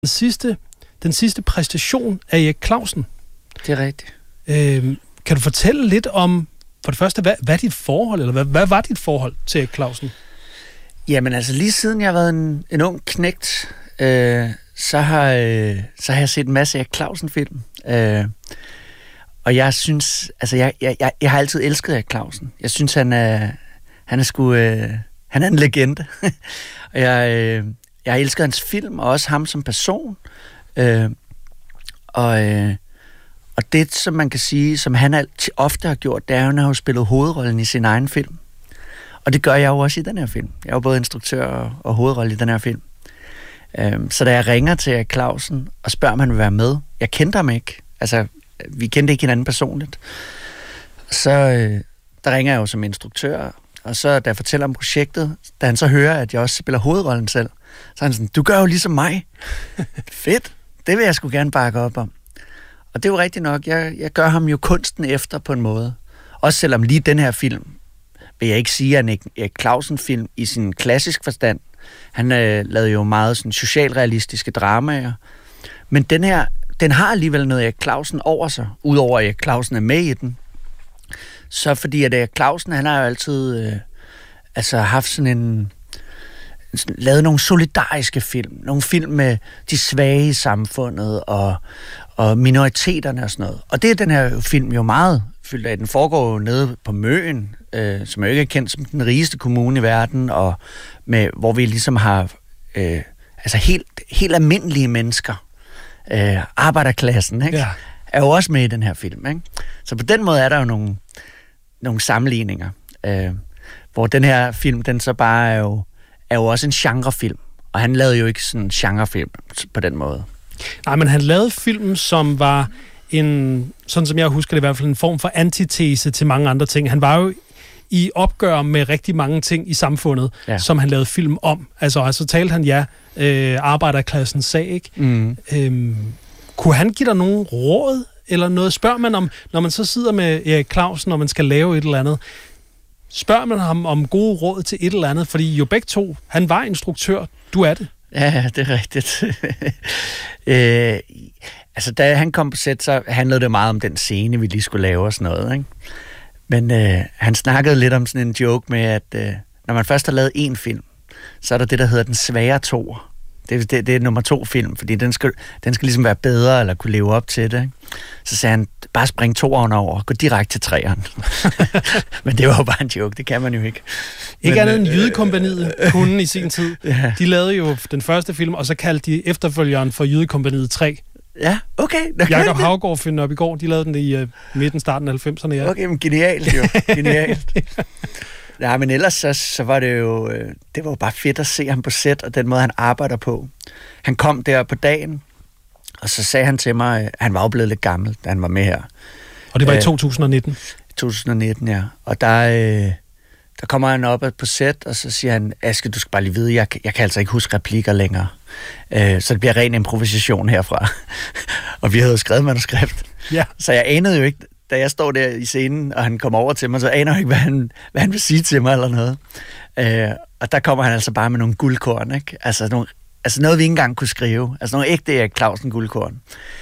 den sidste præstation af Erik Clausen. Det er rigtigt. Kan du fortælle lidt om, for det første, hvad er dit forhold, eller hvad var dit forhold til Erik Clausen? Jamen altså, lige siden jeg har været en ung knægt, så har jeg set en masse Erik Clausen-film. Og jeg synes, altså jeg har altid elsket Erik Clausen. Jeg synes, han er en legende. Og jeg har elsket hans film, og også ham som person. Og det, som man kan sige, som han ofte har gjort, det er jo, at han har spillet hovedrollen i sin egen film. Og det gør jeg jo også i den her film. Jeg er jo både instruktør og hovedrolle i den her film. Så da jeg ringer til Erik Clausen og spørger, om han vil være med, jeg kendte ham ikke. Altså, vi kendte ikke hinanden personligt. Så der ringer jeg jo som instruktør, og så da jeg fortæller om projektet, da han så hører, at jeg også spiller hovedrollen selv, så er han sådan, du gør jo ligesom mig. Fedt, det vil jeg sgu gerne bakke op om. Og det er jo rigtigt nok, jeg gør ham jo kunsten efter på en måde. Også selvom lige den her film, vil jeg ikke sige, at en Erik Clausen-film i sin klassisk forstand. Han lavede jo meget sådan socialrealistiske dramaer. Men den her, den har alligevel noget Erik Clausen over sig, udover at Erik Clausen er med i den. Så fordi at Erik Clausen, han har jo altid haft sådan lavet nogle solidariske film. Nogle film med de svage i samfundet og minoriteterne og sådan noget. Og det er den her film jo meget fyldt af. Den foregår jo nede på Møn, som jo ikke er kendt som den rigeste kommune i verden, og hvor vi ligesom har helt almindelige mennesker, arbejderklassen, ikke? Ja. Er jo også med i den her film, ikke? Så på den måde er der jo nogle sammenligninger, hvor den her film, den så bare er jo også en genrefilm, og han lavede jo ikke sådan en genrefilm på den måde. Nej, men han lavede film, som var sådan som jeg husker det i hvert fald, en form for antitese til mange andre ting. Han var jo i opgør med rigtig mange ting i samfundet, ja, som han lavede film om. Altså talte han, arbejderklassens sag, ikke? Mm. Kunne han give dig nogen råd, eller noget? Spørger man om, når man så sidder med Erik Clausen, når man skal lave et eller andet, spørger man ham om gode råd til et eller andet? Fordi jo begge to, han var instruktør, du er det. Ja, det er rigtigt. Da han kom på sæt, så handlede det meget om den scene, vi lige skulle lave og sådan noget, ikke? Men han snakkede lidt om sådan en joke med, at når man først har lavet en film, så er der det, der hedder den svære toer. Det er nummer 2 film, fordi den skal ligesom være bedre, eller kunne leve op til det, ikke? Så sagde han, bare spring 2'eren over, gå direkte til 3'eren. Men det var jo bare en joke, det kan man jo ikke. Ikke andet end Jydekompagniet kunne i sin tid. Ja. De lavede jo den første film, og så kaldte de efterfølgeren for Jydekompagniet 3. Ja, okay. Jakob Haugaard finder op i går, de lavede den i starten af 90'erne. Ja. Okay, men genialt jo. Genialt. Ja, men ellers så var det jo, det var jo bare fedt at se ham på sæt, og den måde, han arbejder på. Han kom der på dagen, og så sagde han til mig, han var jo blevet lidt gammel, da han var med her. Og det var i 2019? 2019, ja. Og der kommer han op på sæt, og så siger han, Aske, du skal bare lige vide, jeg kan altså ikke huske replikker længere. Så det bliver ren improvisation herfra. Og vi havde jo skrevet manuskript. Ja. Så jeg anede jo ikke, da jeg står der i scenen, og han kommer over til mig, så aner jeg ikke, hvad han vil sige til mig eller noget. Og der kommer han altså bare med nogle guldkorn, ikke? Altså noget, vi ikke engang kunne skrive. Altså nogle ægte Erik Clausen guldkorn.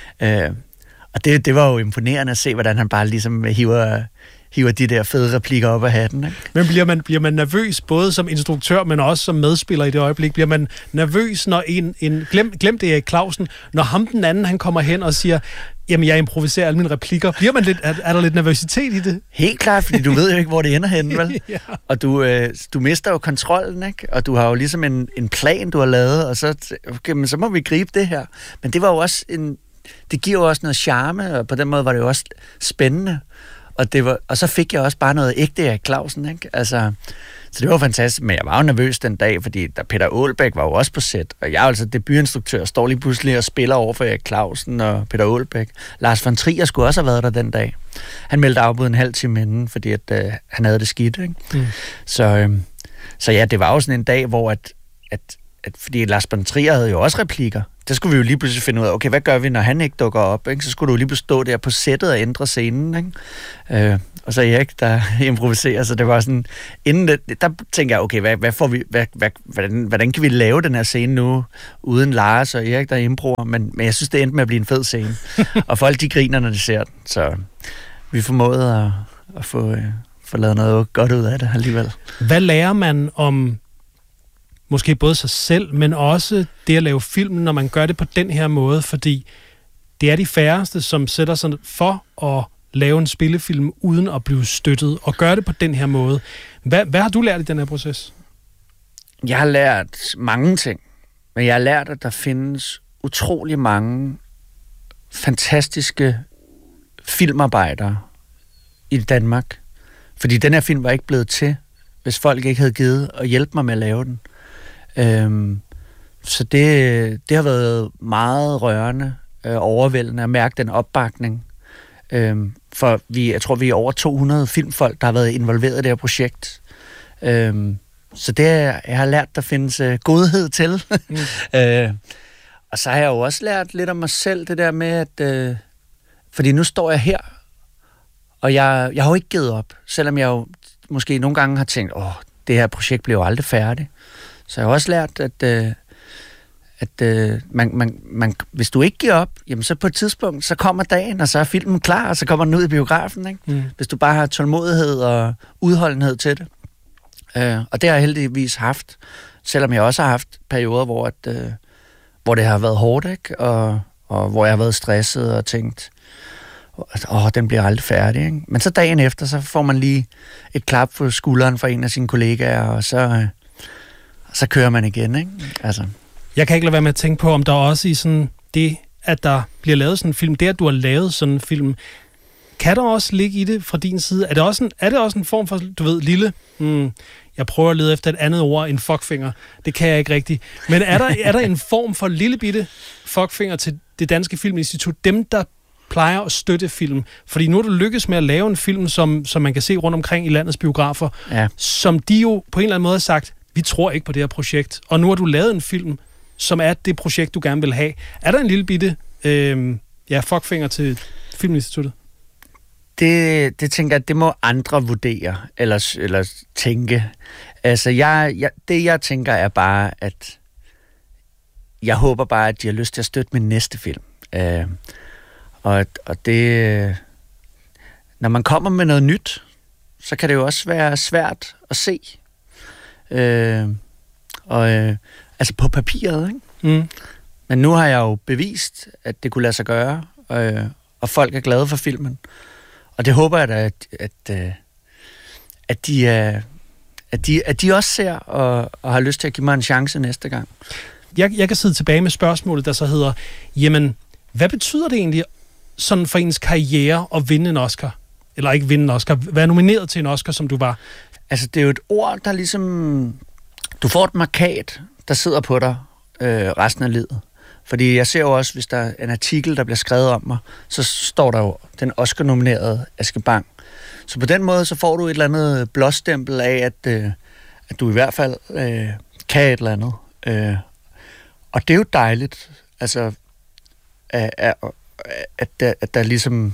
Og det var jo imponerende at se, hvordan han bare ligesom hiver de der fede replikker op af hatten, ikke? Men bliver man nervøs, både som instruktør, men også som medspiller i det øjeblik? Bliver man nervøs, når glem det Erik Clausen, når ham den anden, han kommer hen og siger, jamen jeg improviserer alle mine replikker. Bliver man lidt, er der lidt nervøsitet i det? Helt klart, fordi du ved jo ikke, hvor det ender henne, vel? Ja. Og du mister jo kontrollen, ikke? Og du har jo ligesom en plan, du har lavet, og så må vi gribe det her. Men det var jo også det giver jo også noget charme, og på den måde var det jo også spændende. Og så fik jeg også bare noget ægte Erik Clausen, ikke? Altså, så det var fantastisk, men jeg var jo nervøs den dag, fordi Peter Aalbæk var jo også på sæt, og jeg er altså debutinstruktør, står lige pludselig og spiller over for Erik Clausen og Peter Aalbæk. Lars von Trier skulle også have været der den dag. Han meldte afbud en halv time inden, fordi han havde det skidt, ikke? Mm. Så ja, det var jo sådan en dag, hvor fordi Lars von Trier havde jo også replikker. Der skulle vi jo lige pludselig finde ud af, okay, hvad gør vi, når han ikke dukker op, ikke? Så skulle du jo lige pludselig stå der på sættet og ændre scenen, ikke? og så Erik, der improviserer, så det var sådan, inden det, der tænker jeg, okay, hvordan kan vi lave den her scene nu, uden Lars og Erik, der improver, men jeg synes, det endte med at blive en fed scene, og folk, de griner, når de ser den, så vi formåede at få lavet noget godt ud af det alligevel. Hvad lærer man om måske både sig selv, men også det at lave film, når man gør det på den her måde, fordi det er de færreste, som sætter sig for at lave en spillefilm uden at blive støttet, og gøre det på den her måde. Hvad har du lært i den her proces? Jeg har lært mange ting, men jeg har lært, at der findes utrolig mange fantastiske filmarbejdere i Danmark. Fordi den her film var ikke blevet til, hvis folk ikke havde givet at hjælpe mig med at lave den. Så det har været meget rørende, overvældende at mærke den opbakning. For jeg tror, vi er over 200 filmfolk, der har været involveret i det her projekt. Så det jeg har lært, der findes godhed til. Og så har jeg jo også lært lidt om mig selv, det der med, at fordi nu står jeg her, og jeg har jo ikke givet op, selvom jeg jo måske nogle gange har tænkt, det her projekt bliver jo aldrig færdigt. Så jeg har også lært, at man, hvis du ikke giver op, jamen så på et tidspunkt, så kommer dagen, og så er filmen klar, og så kommer den ud i biografen, ikke? Hvis du bare har tålmodighed og udholdenhed til det. Og det har jeg heldigvis haft, selvom jeg også har haft perioder, hvor det har været hårdt, ikke? Og hvor jeg har været stresset og tænkt, den bliver aldrig færdig, ikke? Men så dagen efter, så får man lige et klap på skulderen fra en af sine kollegaer, og så kører man igen, ikke? Altså. Jeg kan ikke lade være med at tænke på, om der også i sådan det, at der bliver lavet sådan en film, det at du har lavet sådan en film, kan der også ligge i det fra din side? Er det også en form for, du ved, lille... jeg prøver at lede efter et andet ord end fuckfinger. Det kan jeg ikke rigtigt. Men er der en form for lille bitte fuckfinger til det Danske Filminstitut? Dem, der plejer at støtte film. Fordi nu er du lykkes med at lave en film, som man kan se rundt omkring i landets biografer, som de jo på en eller anden måde har sagt, vi tror ikke på det her projekt. Og nu har du lavet en film, som er det projekt, du gerne vil have. Er der en lille bitte fuckfinger til Filminstituttet? Det tænker jeg, det må andre vurdere, eller tænke. Altså, det jeg tænker er bare, at jeg håber bare, at de har lyst til at støtte min næste film. Og det... Når man kommer med noget nyt, så kan det jo også være svært at se. Altså på papiret, ikke? Men nu har jeg jo bevist, at det kunne lade sig gøre, og folk er glade for filmen. Og det håber jeg da, at de også ser og har lyst til at give mig en chance næste gang. Jeg kan sidde tilbage med spørgsmålet, der så hedder, jamen, hvad betyder det egentlig sådan for ens karriere at vinde en Oscar? Eller ikke vinde en Oscar, være nomineret til en Oscar, som du var? Altså, det er jo et ord, der ligesom... Du får et markat, der sidder på dig resten af livet. Fordi jeg ser jo også, hvis der er en artikel, der bliver skrevet om mig, så står der jo den Oscar-nominerede Aske Bang. Så på den måde, så får du et eller andet blåstempel af, at du i hvert fald kan et eller andet. Og det er jo dejligt, altså, at der ligesom...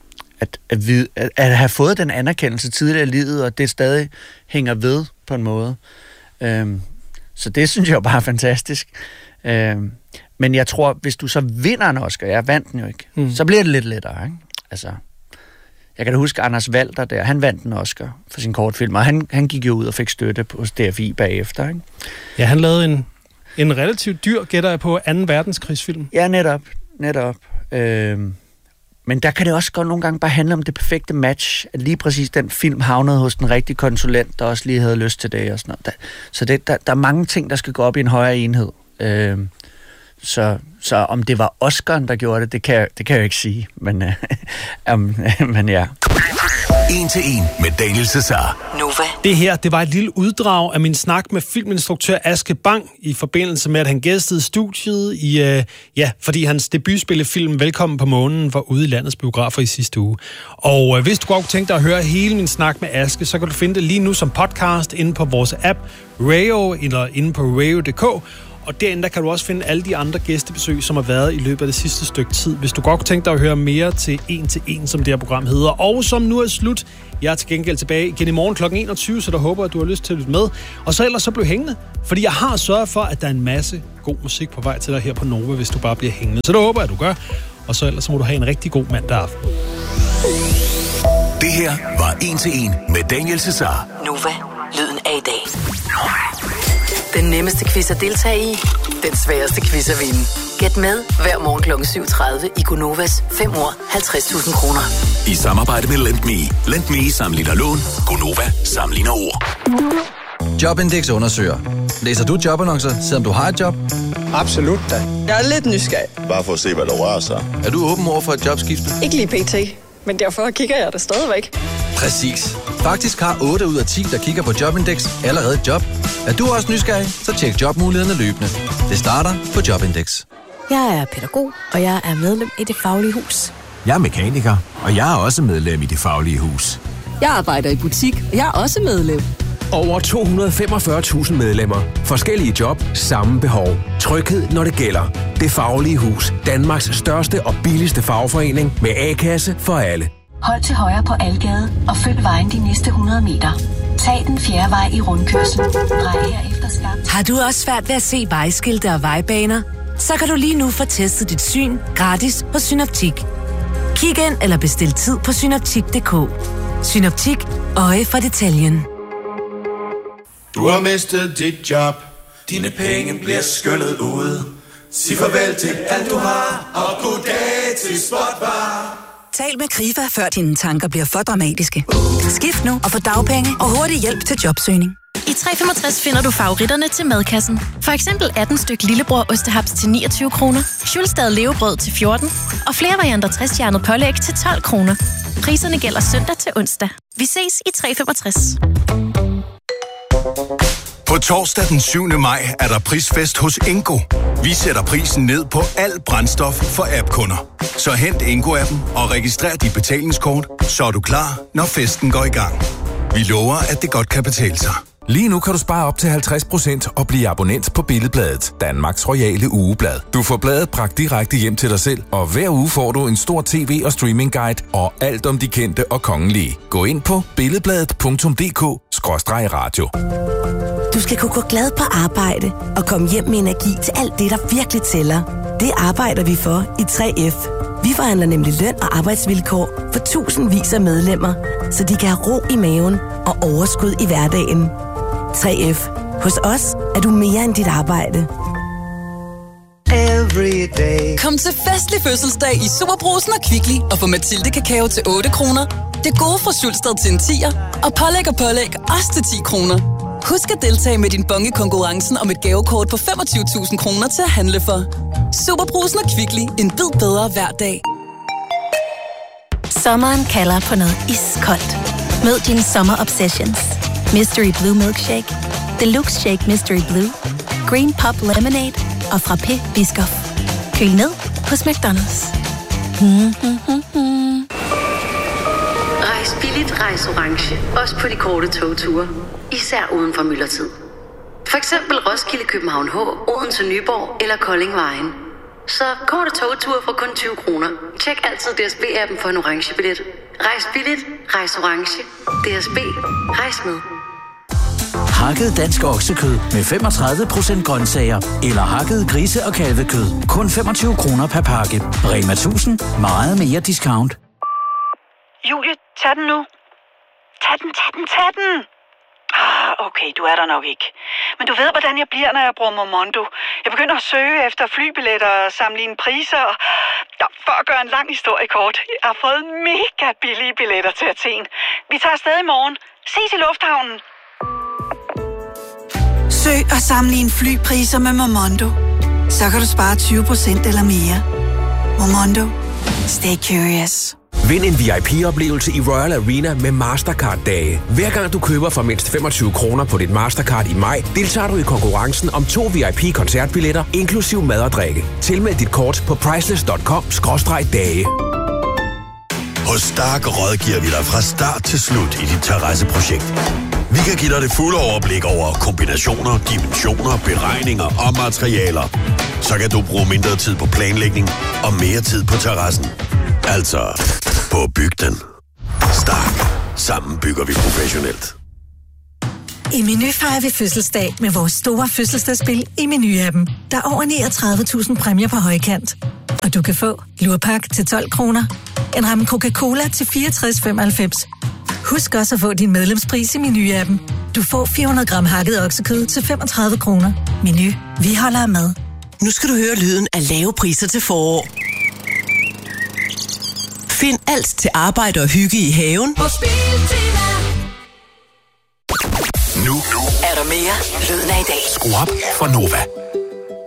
At have fået den anerkendelse tidligere i livet, og det stadig hænger ved på en måde. Så det synes jeg jo bare er fantastisk. Men jeg tror, hvis du så vinder en Oscar, jeg vandt den jo ikke, så bliver det lidt lettere, ikke? Altså, jeg kan da huske Anders Walter der, han vandt en Oscar for sin kortfilm, og han gik jo ud og fik støtte hos DFI bagefter, ikke? Ja, han lavede en relativt dyr, gætter jeg på, 2. verdenskrigsfilm. Ja, netop. Men der kan det også godt nogle gange bare handle om det perfekte match, at lige præcis den film havnede hos den rigtige konsulent, der også lige havde lyst til det og sådan noget. Så der er mange ting, der skal gå op i en højere enhed. Så om det var Oscaren, der gjorde det kan jeg jo ikke sige, men ja. 1 til 1 med Daniel Cesar. Nova. Det her, det var et lille uddrag af min snak med filminstruktør Aske Bang i forbindelse med, at han gæstede studiet fordi hans debutspillefilm Velkommen på månen var ude i landets biografer i sidste uge. Og hvis du godt kunne tænke dig at høre hele min snak med Aske, så kan du finde det lige nu som podcast inde på vores app Rayo eller inde på rayo.dk. Og derinde der kan du også finde alle de andre gæstebesøg, som har været i løbet af det sidste stykke tid. Hvis du godt kunne tænke dig at høre mere til En, som det her program hedder, og som nu er slut. Jeg er til gengæld tilbage igen i morgen kl. 21, så der håber at du har lyst til at lytte med. Og så ellers så bliv hængende, fordi jeg har sørget for, at der er en masse god musik på vej til dig her på Nova, hvis du bare bliver hængende. Så det håber jeg, at du gør. Og så ellers så må du have en rigtig god mandag aften. Det her var En med Daniel Cesar. Nova, lyden af i dag. Den nemmeste quiz at deltage i, den sværeste quiz at vinde. Gæt med hver morgen kl. 7.30 i Gonovas 5 år 50.000 kroner. I samarbejde med Lend.Me. Lend.Me sammenligner lån. Gonova sammenligner ord. Jobindex undersøger. Læser du jobannoncer, selvom du har et job? Absolut da. Jeg er lidt nysgerrig. Bare for at se, hvad der rører sig. Er du åben over for et jobskifte? Ikke lige pt, men derfor kigger jeg det stadigvæk. Præcis. Faktisk har 8 ud af 10, der kigger på Jobindex, allerede et job. Er du også nysgerrig, så tjek jobmulighederne løbende. Det starter på Jobindex. Jeg er pædagog, og jeg er medlem i Det Faglige Hus. Jeg er mekaniker, og jeg er også medlem i Det Faglige Hus. Jeg arbejder i butik, og jeg er også medlem. Over 245.000 medlemmer. Forskellige job, samme behov. Tryghed, når det gælder. Det Faglige Hus. Danmarks største og billigste fagforening med A-kasse for alle. Hold til højre på Algade og følg vejen de næste 100 meter. Tag den fjerde vej i rundkørslen. Drej herefter skarpt. Har du også svært ved at se vejskilte og vejbaner? Så kan du lige nu få testet dit syn gratis på Synoptik. Kig ind eller bestil tid på synoptik.dk. Synoptik. Øje for detaljen. Du har mistet dit job. Dine penge bliver skyllet ud. Sig farvel til alt du har, og goddag til Spotbar. Tal med Krifa, før dine tanker bliver for dramatiske. Skift nu og få dagpenge og hurtig hjælp til jobsøgning. I 365 finder du favoritterne til madkassen. For eksempel 18 styk lillebror ostehaps til 29 kroner, Schulstad levebrød til 14 og flere varianter 60-hjernet pålæg til 12 kroner. Priserne gælder søndag til onsdag. Vi ses i 365. På torsdag den 7. maj er der prisfest hos Ingo. Vi sætter prisen ned på alt brændstof for app-kunder. Så hent Ingo-appen og registrer dit betalingskort, så er du klar, når festen går i gang. Vi lover, at det godt kan betale sig. Lige nu kan du spare op til 50% og blive abonnent på Billedbladet, Danmarks royale ugeblad. Du får bladet bragt direkte hjem til dig selv, og hver uge får du en stor tv- og streamingguide og alt om de kendte og kongelige. Gå ind på billedbladet.dk/radio. Du skal kunne gå glad på arbejde og komme hjem med energi til alt det, der virkelig tæller. Det arbejder vi for i 3F. Vi forhandler nemlig løn og arbejdsvilkår for tusindvis af medlemmer, så de kan have ro i maven og overskud i hverdagen. 3F. Hos os er du mere end dit arbejde. Kom til festlig fødselsdag i Superbrugsen og Kvickly og få Mathilde Kakao til 8 kroner. Det gode fra Schulstad til en 10'er og pålæg også til 10 kroner. Husk at deltage med din bonge konkurrencen om et gavekort på 25.000 kroner til at handle for. Superbrugsen og Kvickly. En bid bedre hver dag. Sommeren kalder på noget iskoldt. Mød dine Summer Obsessions. Mystery Blue Milkshake, Deluxe Shake Mystery Blue, Green Pop Lemonade og Frappé Biscoff. Køl ned hos McDonald's. Rejs billigt, rejs orange. Også på de korte togture. Især uden for myldretid. For eksempel Roskilde, København H, Odense, Nyborg eller Kolding Vejen. Så korte togture for kun 20 kroner. Tjek altid DSB-appen for en orange billet. Rejs billigt, rejs orange. DSB, rejs med. Hakket dansk oksekød med 35% grøntsager eller hakket grise- og kalvekød. Kun 25 kroner per pakke. Rema 1000. Meget mere discount. Julie, tag den nu. Tag den. Okay, du er der nok ikke. Men du ved, hvordan jeg bliver, når jeg bruger Momondo. Jeg begynder at søge efter flybilletter og sammenligne priser. For at gøre en lang historie kort. Jeg har fået mega billige billetter til Athen. Vi tager afsted i morgen. Ses i lufthavnen. Søg og sammenlign flypriser med Momondo. Så kan du spare 20% eller mere. Momondo. Stay curious. Vind en VIP-oplevelse i Royal Arena med Mastercard-dage. Hver gang du køber for mindst 25 kroner på dit Mastercard i maj, deltager du i konkurrencen om 2 VIP-koncertbilletter, inklusiv mad og drikke. Tilmeld dit kort på priceless.com/dage. Hos Stark rådgiver vi dig fra start til slut i dit terrasseprojekt. Vi kan give dig det fulde overblik over kombinationer, dimensioner, beregninger og materialer. Så kan du bruge mindre tid på planlægning og mere tid på terrassen. Altså, på bygden. Stark. Sammen bygger vi professionelt. I Meny fejrer vi fødselsdag med vores store fødselsdagsspil i Meny-appen. Der er over 39.000 præmier på højkant. Og du kan få lurpak til 12 kroner, en ramme Coca-Cola til 64,95. Husk også at få din medlemspris i Meny-appen. Du får 400 gram hakket oksekød til 35 kroner. Meny. Vi holder af mad. Nu skal du høre lyden af lave priser til forår. Find alt til arbejde og hygge i haven På Biltema. Nu Er der mere Lyden af i dag? skru op for Nova.